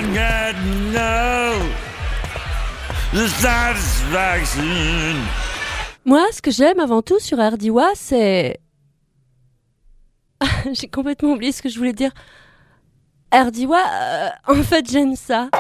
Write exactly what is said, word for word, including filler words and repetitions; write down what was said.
get no the satisfaction. Moi, ce que j'aime avant tout sur Ardiwa, c'est... J'ai complètement oublié ce que je voulais dire. Ardiwa, euh, en fait, j'aime ça.